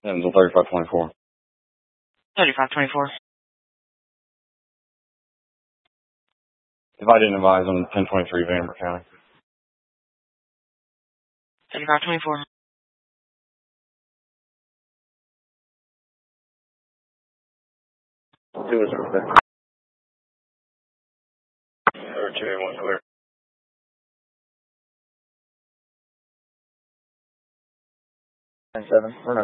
Ends on 3524. 3524. If I didn't advise on 1023 Vanderbilt County. 3524. Two is okay. Or 281 clear. 97. We're not